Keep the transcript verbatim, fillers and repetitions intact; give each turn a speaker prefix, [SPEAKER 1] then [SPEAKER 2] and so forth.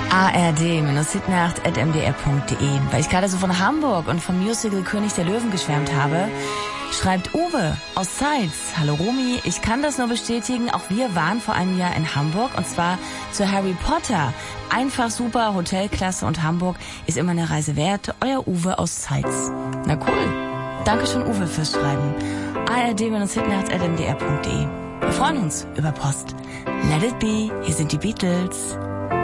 [SPEAKER 1] A R D-hitnacht at m d r punkt d e. Weil ich gerade so von Hamburg und vom Musical König der Löwen geschwärmt habe, schreibt Uwe aus Zeitz. Hallo Romy, ich kann das nur bestätigen. Auch wir waren vor einem Jahr in Hamburg und zwar zu Harry Potter. Einfach super, Hotelklasse und Hamburg ist immer eine Reise wert. Euer Uwe aus Zeitz. Na cool. Dankeschön Uwe fürs Schreiben. A R D-hitnacht at m d r punkt d e. Wir freuen uns über Post. Let it be, hier sind die Beatles.